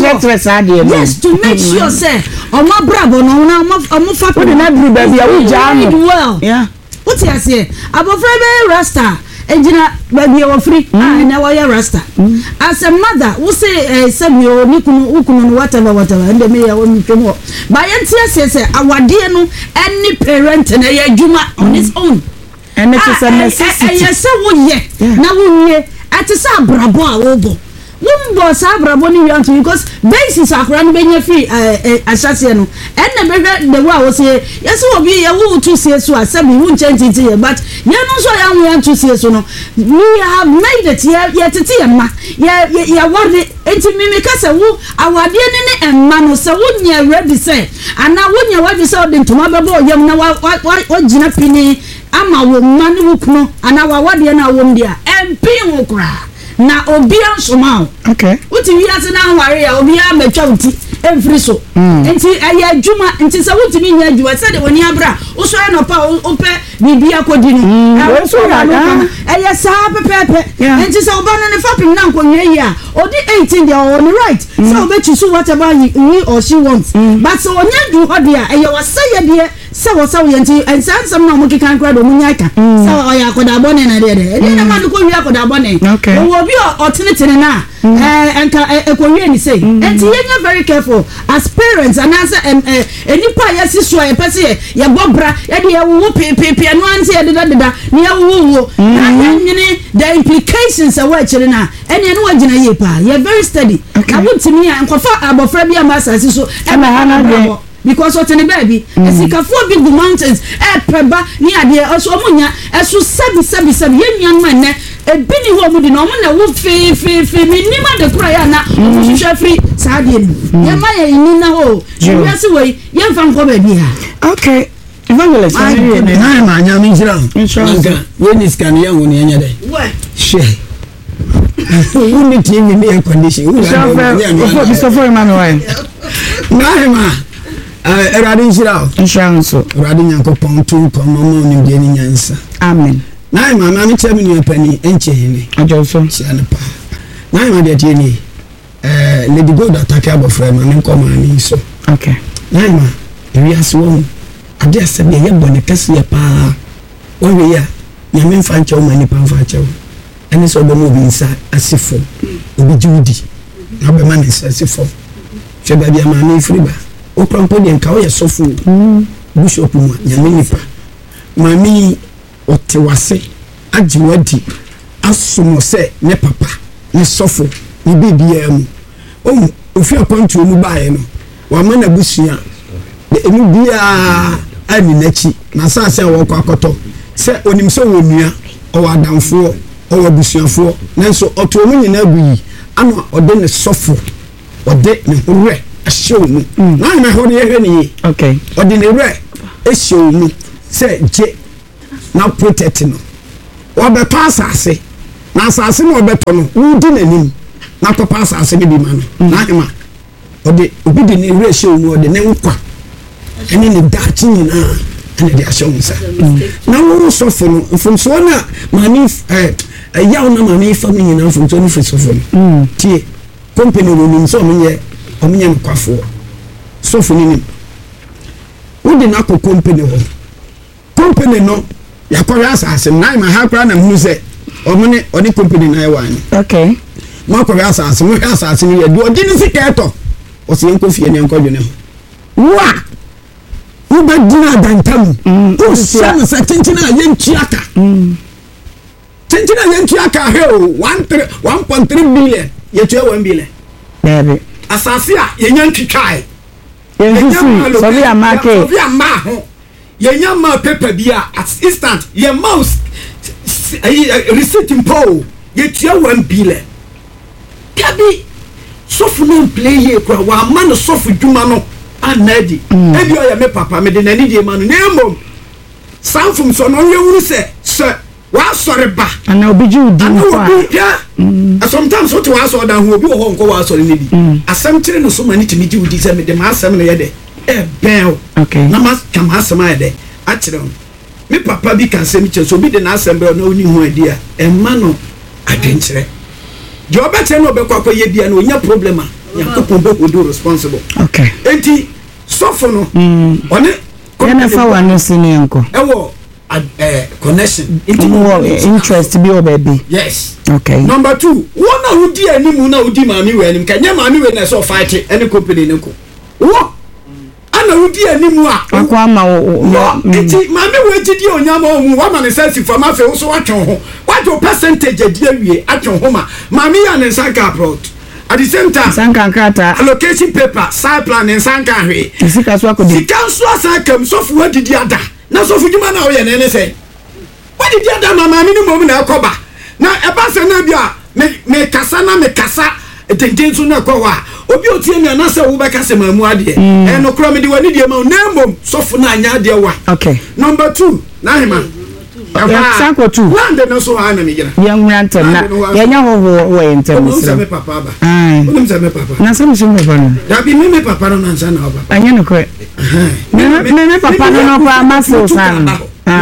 sure yes to make sure say omo brabo no na omo fa we na do baby we jam well what you say abofra be rasta engineer baby o free na wire rasta as a mother we say sabio nikunu whatever and me ya won twemo ba yentia say awade no any parent na ya adwuma on its own and it is a necessity yes wo ye na wo nie atisa brabo a wo bo wumbo sa brabo ni want because basis akra no benya free asase no and na the way I say yes wo bi ye wo to say so asabi wo change it here but ye no so ya wo to say so no we have made it ye tete ye ma ye worry enti me ka say wo awade ne emma no say wo nya ready say ana wo nya wadi say de ntoma bebo yem na wa gina pini ama wo ma ne wo kuno ana wa wade na wo ndia empi wo kra na obia nsoma okay uti wi ase na ware ya obia metwa uti emfiri so enti aya adwuma enti se wuti mi nya adwuma se de woni abra wo so na pa ope bibia kodi no wo so na aya sa pepepe enti se oba no ne fapim na nkonwe yi a odi 18 dey on right so obe choose whatever he or she wants but so onya du hodi a aya wasaya de se wo sa wo enti ensam na mo kikan kra do mo nya ka se oya koda bone na de na ma ko wi akoda bone okay obi otenetene na enka ekowie ni say enti yenya very careful as parents and as enipa yesi so e pese ye bobra ye de ye wo pepepe no anse ye deda ni ye wo anyene the implications are what chire na ene no wagina ye pa ye very steady na wuntimi a enkofa abofra bi amasase so e ma hana de because what in the baby esikafo big mountains peba ni ade also omunya eso sebi yenyan manne ebini ho mu di no mo na wo fe minima de kura ya na hwehwe free saade ni ye ma ye ni na ho ye se we ye mfa nko baby ha okay evangelist na ma nya mi jira we ni scan ya wo ni anya dai what share we need to in the condition we so for Emmanuel na erade njira insurance erade nyankopon tu ko mama oni de ni nyansa amen na mama mi chemi ni pani enche ni ajoso siane pa na ma de tie ni lady god attack abofra ma mi ko ma ni so okay na ma ewi aso ade asabe ye bone kase ye pa o we ya nyame mfa nche o ma ni pa mfa che o ene so do mo bi nsa asifo obi judi na be ma ni asifo che ba bia ma ni friba o krampo de nka o ye sofo bishop mu nyame nipa mami otewase ajiwadi asomo se ne papa ne sofo ni bibia mu o ofi akwantu mu baaye no wa ma na busua emu bia ani nachi na saase a wo kwakoto se onim so wonua o wa danfo o wa busuafo nanso oto mu nyina aguyi ano ode ne sofo ode ne hore ahyew mu na na hore yehwe ni okay ode ne hore ehyew mu se je na protect no wa be pass ase na asase no obeto no wudi nanim na ko pass ase ne bi ma no na hema ode obi de ne hore ehyew mu ode ne nkwa ene ne dachi nyina ene de ahyew mu sa na wo sofo no mfomso na mami yaw na mami fa mi nyina mfomso no fisofo no tie company no nim so omenye no kwafo sofo ni nim wo de na ko company no yakɔhwɛ asase na ma ha kra na hu sɛ ɔmone ɔne company na ɛwa ni okay ma kɔhwɛ asase mo hwɛ asase ni yɛ do ɔde ne sika ɛtɔ ɔsɛ yɛnkɔ fie ne yɛnkɔ dwene ho wo ba dina dantam wo sɛ no sɛ tentina yɛntuaka tentina yɛntuaka hɛ o 1.3 billion yɛtua 1 billion baby asase a yɛnya ntwitwae yɛnsusu sɔbi ama ho yenya ma paper bia at instant ye mouse receipt impo ye tia 1 billion kabi sofu no play ye kwa wa ma no sofu dwuma no anadi ebi o ya me papa me de nani die ma no nemo sanfum so no ye wuru se wa sore ba ana obi ji udi kwa sometimes so to wa so da ho obi wo nko wa sore ne bi asem kire no so mani timi ji udi se me de ma asem no ye de bell okay na mas kam asema de a kire me papa bi kan sem kire so bi de na asem bell na oni hu adi a emma no adwenkyere je obete no obekwa kwa ye bia na onya problem a yakopon be go responsible okay enti sofo no one yana fa wa no sini enko ewo connection interest bi o baby yes okay number 2 wona udi animu na udi mami we anim ka nya mami we na so fight any company ne ko wo ana udi animu a akwa ma wo enti mami we gidi onyama omu wa ma ne sense for ma fe wo so watwon ho what your percentage adi awie atwon ho ma mami ya ne sanka abroad at the same time sanka krata allocation paper side plan ne sanka hwe sika so akodi sika so asaka so fu adidi ada na so fu djuma na wo ye ne se adidi ada ma mami ni mom na akoba na eba se na bia me kasa na me kasa tenten so na kwa obi otie me na se wo be kasa mamu ade e no kro me de wani de ma na mom so fu na anya ade wa okay number 2 na hema sanko 2 land no so ha na me gira ya nwrantem na ya nya ho wo entem so se me papa ba mm se me papa na se me papa no da bi me papa no na sana papa anya no kre me papa no kwa maso sana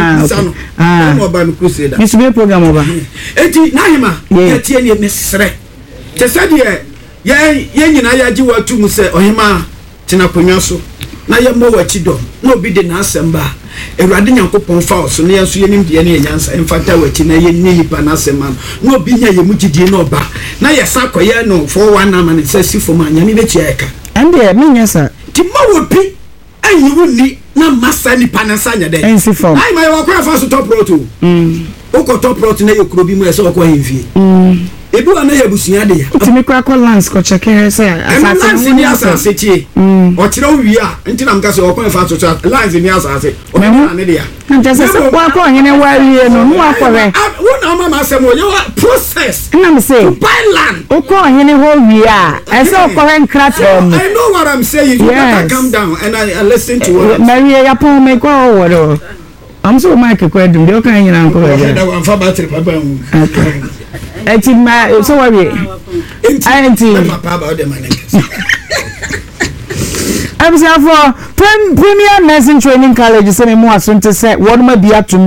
mo ba no crusade this be program over enti na hema ya tie ne mesre te said ye nyina ya ji watu mu se ohema tina konwa so na ye mo wachi do na obi de na asemba ewrade nyankopon fa so na yeso yenim de ne nyansa emfata wachi na ye nipa na asema na obi nya ye mu gidie na oba na ye sakoye no 41 na man se sifo ma nya mi be chia eka ande me nyasa ti ma wo pi ayi wuni na masa nipa na sanya de ensifo ai ma wa kwa fa so top road o ko top road na ye kuro bi mu ese o ko hemfie ebi wa na ye busua de ya timi kwa ko lance ko check here say asase ni asase tie o kire o wi a nti na mka se o ko fa so lines ni asase o na ne de ya nti se kwa ko hene wa wie no no akore wo na mama asem o ye process na me say buy land o ko hene ho wie a ese o ko hen kratom I know what I'm saying you better calm down and I listen to what Maria ya po me ko wo I'm so Mike ko edum de o kan nyina nko ba da wan fa battery papa mu eti ma so worry enti papa ba o de manekes I'm saying for Premier Nursing Training College say me mo asonte say won ma bia tum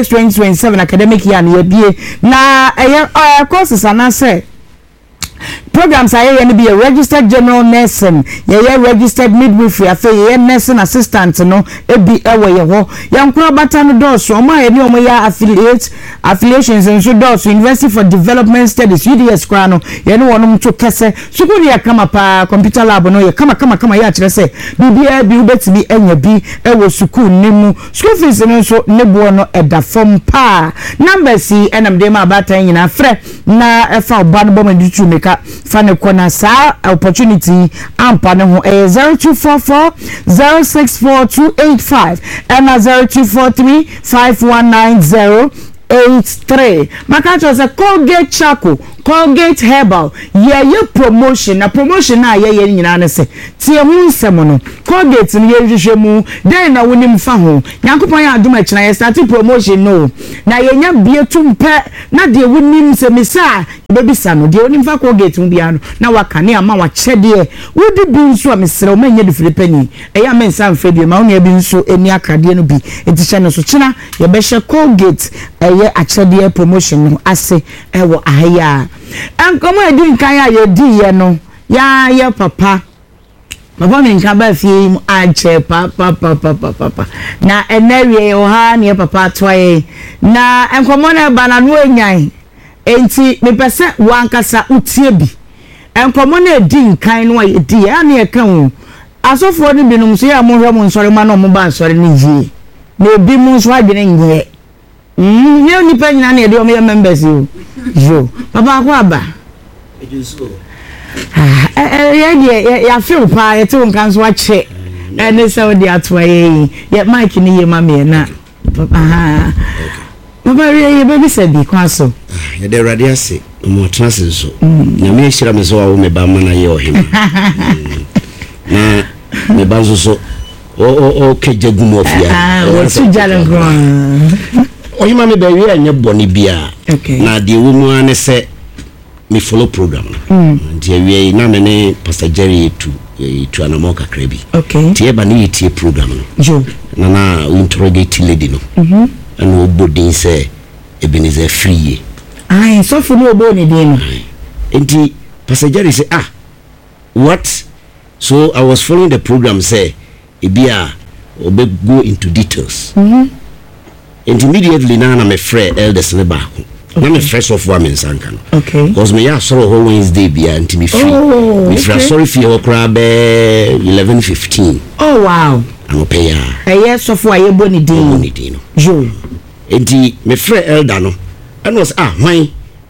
2026-2027 academic year na ye bie na courses ana say programs aye no be a registered general nursing ye registered midwifery afa ye nursing assistant no ebi ewo ye ho yankura bata no dose o ma ye ni o ya affiliations nso dose University for Development Studies UDS kwa no ye no wonom to kese sukuu ya kama pa computer lab no ye kama ya kire se bibia bi ubetimi enya bi ewo sukuu nimu school fees no so nebo no eda form pa numbers enam de ma bata nyina frɛ na efa oba no bom ditu meka fa ne kona sa opportunity ampa ne ho 0244 064285 and 0243 5190 83 makacho say Colgate Charcoal Colgate Herbal ye promotion na promotion na ye nyina ne se tie hu nsem no Colgate ne ye hwehwemu den na wonim fa ho yankopon ya adom akina ye start promotion no na ye nya bie tumpe na de wonim se misa bebisa no de wonim fa Colgate mu bia no na waka ne ama wa kyede wodi bi nso amesere o manya de Filipini eya mensa mfa bi ma wonya bi nso eni akade no bi etihye no so kina ye be hye Colgate ye akyede promotion no ase ewo ahaya ankomo edi nkan ya ye di ye no ya ye papa me nkan ba fie mu ache papa na enewie o ha ne papa toye na ankomo na ba na no enyan enti me pese wankasa utie bi ankomo na edi nkan no ye di ya na ye kan asofo ni binum so ya mo hwe mo nsore ma no mo ba nsore ni yi na ebi mu nso adwene nye ye ni pa nyina na de o me members yo papa ko aba ya feel pa ye to nkan so ache ene se o de atwa ye mic ni ye ma me na papa ye baby se bi kwa so ye de radiase mo transit so na me hira me so wa me ba ma na ye ohim na me ba so o kejegun ofia o tu jalo gron ohima me ba wi anya boni bia na de wo mu ane se me follow program nti wi na me ne Pastor Jerry to anamoka krebi tie ba ni tie program no jo na interrogate lady no and obodin say Ebenezer free ai so fu no obo ni din no nti Pastor Jerry say what so I was following the program say ebia obe go into details and immediately now na me frɛ elders ne ba ko na me fresh of women sanka no because me ya sorrow whole Wednesday bia and me free me free sorry fi o kra be 11:15 oh wow ano pay ya yes so for aye boni din no jo enti me frɛ elder no and was why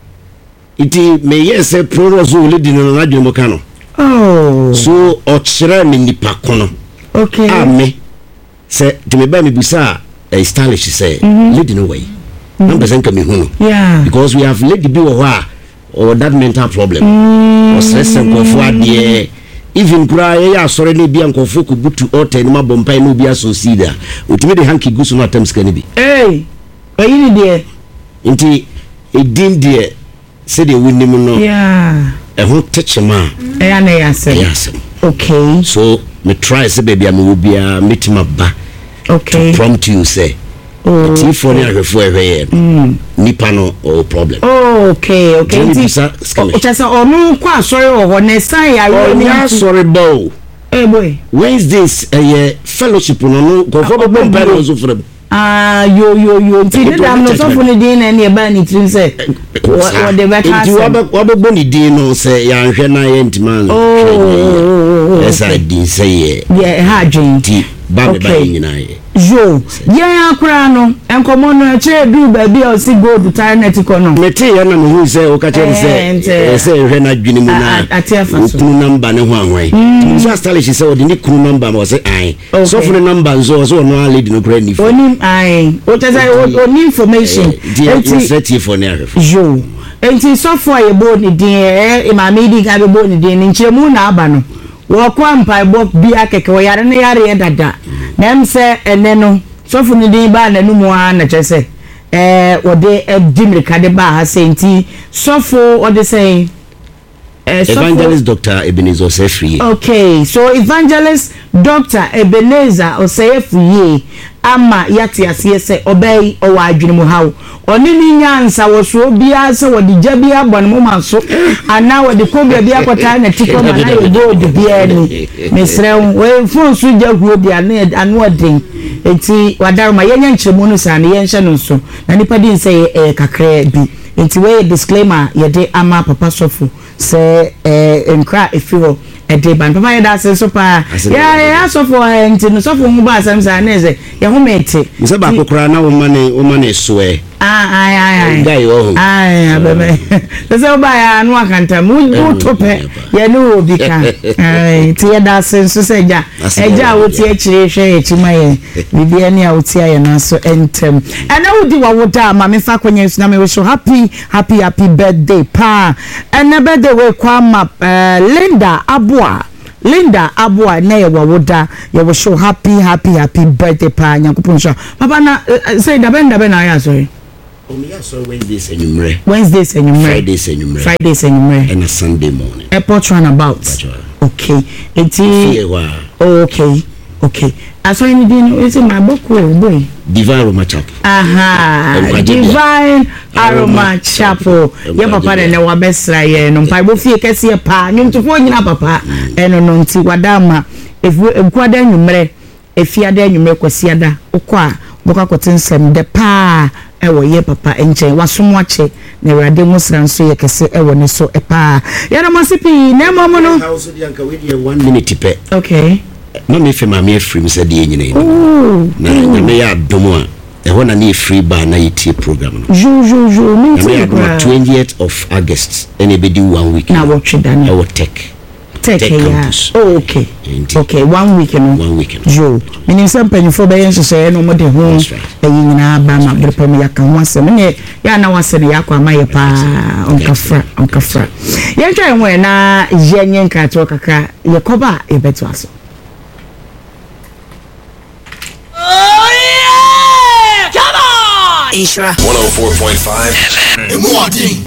iti me yes pro so lady no na dwemo ka no oh so o kyerɛ me nipa ko no me se to me ba me bisa stylish say lady no way number senka me hu yeah because we have lady be or that mental problem or stress and kofu ade even kura ya sore ne bia nkofu ko butu ote ni mabompa no bia so sida utimi de hanki gusu no atam ska ne bi oyini de nti edin de se de wonim no yeah ho techema ya na yasem okay so me try se baby me wo bia metima ba to prompt you say ti for ni ahwefo ehwe nipa no o problem okay just onu kwa sorry o ne san ya ni sorry bow boy Wednesdays fellowship no go for bomb pay so for yo ti de am no so for ni din na e ba ni trim say what the back house wa bo ni din no say ya hwe na ye ntima esa din say ha dwen ti ba me ba nyina ye jo ye akura no enkomo no che du ba bi o si go to internet ko no mete ye na me hu say o ka che say hwe na dwene mu na kunu number ne ho anwan so establish say o de ni kunu number mo say ai so for the number so no lady no kra ni fo oni ai o che say o ni information enti set for na jo enti so for ye bo ni din e ma me di ga be bo ni din ni nchemu na aba no wo kwa mpa bo bi akeke wo yare ne yare dada na mse ene no sofu ni din ba na numu a na chese wo de dimrika de ba ha senti sofu o de say Evangelist Dr. Ebenezer Osefriye. Okay, so Evangelist Dr. Ebenezer Osefriye ama yate asie se obey o wa adwene mu hawo oni ni nyansa wo so bia se wo de gya bia bɔ ne moma so ana wo de kobia bia kwata na tiko ma na ye gold bia ni mesrɛ wo fon so gya huo bia na anu odin enti wadarma yenya nkyeremu no sa ne yenhye no so na nipa din se kakra bi enti we disclaimer ye de ama papa sofo se enkra efiro ede ban papa ye da se so pa ya sofo enti no sofo hu ba asam sa na ze ye hu mete mse ba kokora na wo mane soe guy oh bebe so ba ya no akanta mu tope ye no obi ka ti ye da se so se ja eja wo ti akire hwe ekima ye bibia ne a wo ti aye na so entem ana wo di wa wo da ma me fa kwanya su na me wo so happy birthday pa and birthday we kwa ma Linda Abua na ye wawoda ye wo show happy birthday pa nyankopon sha papa na say da ben na ya sorry so Wednesdays enyumre Fridays enyumre and a Sunday morning airport runabout okay okay aso ni din ese ma boko boy Divine Aroma Chapel Divine Aroma Chapel ye papa na wa besra ye no mpa bo fie kese pa nyumtufo nyina papa eno no nti wadama ekwada nyumre efiada nyumre kwasiada okwa boka kwotensem de pa ewo ye papa enchen wasomwache na rade musra nso ye kese ewo ne so epa ye no masipi na momo no house di anka we dey 1 minute pe okay mama ife mama efrim se de nyina na nyame ya domo a eho na ne free bar na yiti program no ju me 20th of August and be do 1 week na watch dan I will take campus. Okay 1 week no jo meaning some penny for be so no mo de ho e nyina ba ma bre pam ya kan wase me ya na wase ne ya kwa amaye pa onkafra ye twa enwe na yenye nka to kaka ye koba e beto aso. Oh yeah! Come on! Isra 104.5 FM.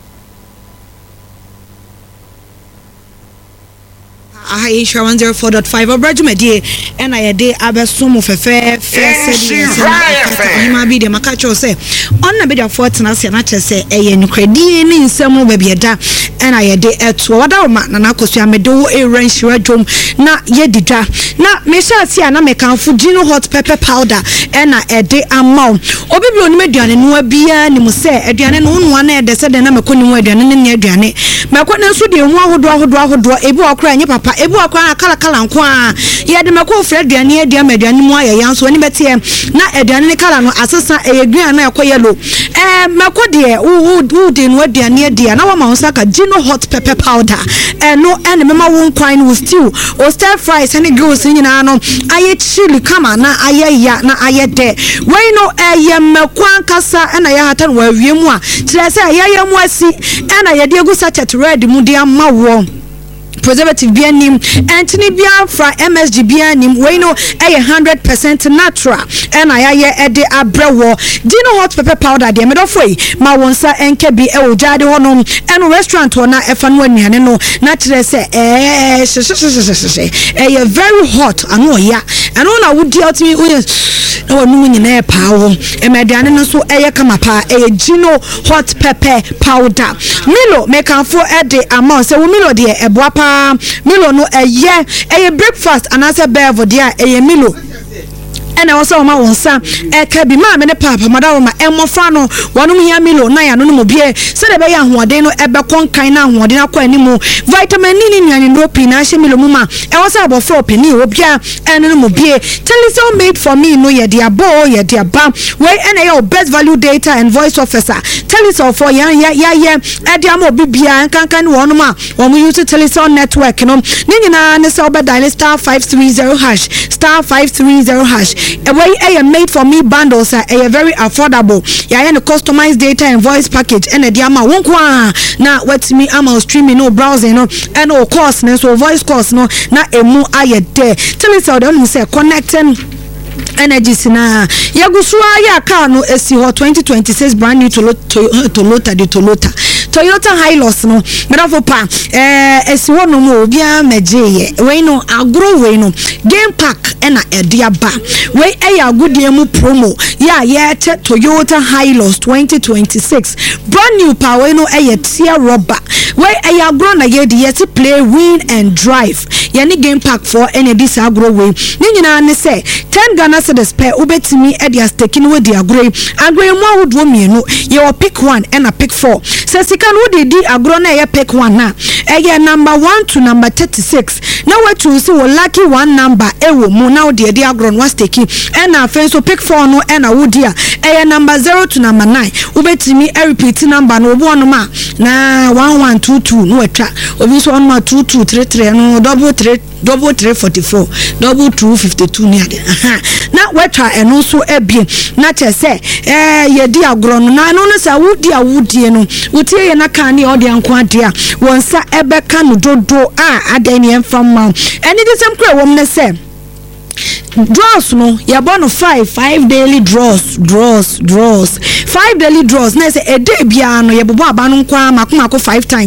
Isra 104.5 obrajumedie and I dey abesumu fefe ma bi de makacho se on na be da fortuna se na chese eye nukredi ni nsem ba bi da and I dey eto wada ma na nakosu amedo eranshira dwom na ye didwa na me sha ase na me kanfo Gino hot pepper powder and na ede amount obi bi oni meduane no bia ni mu se aduane no no na ede se de na mekoni mu aduane ne aduane mekoni nso de hu ahodo ebi okra nye papa ebu akwa kala nko a ye de meko ofre aduane aduane aduane mu aye yanso ani betie na aduane ne kala no asesa eyeguan na ekoye lo meko de u de no aduane adia na wa ma saka Gino hot pepper powder no ene mema won kwan wo stew o stir fries ene girls nyina no aye chili kama na aye ya na aye de we no eye meko ankasa ena ya hata no awie mu a kire se aye mu asi ena ye de egu sachet red mu de amawo preservative bianim antini bia fra MSG bianim we know 100% natural and I ede abrewo Gino hot pepper powder de medofoi ma wonsa enke bi e ojade honom eno restaurant ho na efa no anuane no na kire se very hot anu ya eno na wudi otimi na wonu nyina e paawo emediane no so eye kama pa Gino hot pepper powder Milo mekanfo ede amount se wo Milo de eboa Milo no eye breakfast anase bevo dia eye Milo ena woso ma wonsa ka bi ma me ne papa madawo ma emofra no wonu hia Milo na ya no mo bie se de be ya hoɔden no ebe konkan na hoɔden akɔ animu vitamin ni nuane no pi na hye Milo mu ma woso abofra opini obia ene no mo bie Telecel made for me no ye dia bo ye dia ba we ena your best value data and voice officer Telecel for ya e dia ma obibia kankan wonu ma wo mu use Telecel network no ni nyina ne se obedial *530# away made for me bundles are very affordable ya no customized data and voice package and the ama won kwa na what me ama streaming no browsing no and no course no so voice course no na emu aye there tell me so don say connecting energy sina yagusuwa ya car no esi ho 2026 brand new Toyota Toyota Hilux no medafo pa esi wono mo obia meje we no agro we no game park na ediaba we eya agudie mu promo ya che Toyota Hilux 2026 brand new power we no tia rubber we eya agro na ye de play win and drive yani game park for any this agro we ni nyina ne say 10 Ghana cedis per ubetimi edia staking we di agro mu awodwo mienu ye o pick 1 and a pick 4 se sika no de di agro na ye pick 1 na eye number 1 to number 36 na we choose wo lucky 1 number ewo mu na wo de di agro no staking and na fe so pick 4 no and a wo dia eye number 0 to number 9 ubetimi repeat number no obo no ma na 1122 no atwa obi so on ma 2233 no double 344 double 252 ni ade na wetwa eno so ebie na che se ye di agro no na no sa wudi no wutie ye na kan ni ode anko ade a wonsa ebeka no dodo a ade ni emfam ma eni de sem kra wom ne se draws no ya bono 5 daily draws 5 daily draws na se e dey bia no ye bobo aba no kwa makoma ko 5 times